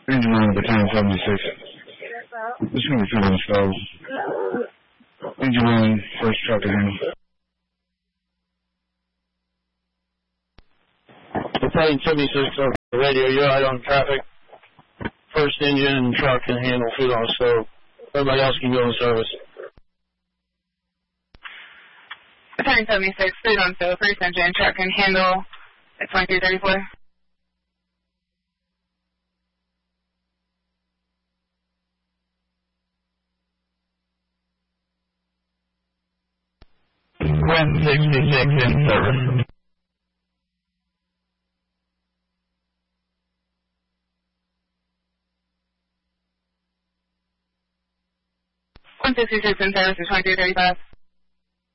Engine on Battalion 76. This one is feeling slow. Engine on, first truck to handle. Battalion 76, radio, you're out on traffic. First engine and truck can handle food on stove. Everybody else can go in service. Battalion 76, food on stove, first engine, truck can handle at 2334. Wind 66 in service. One 66 in service to 2335.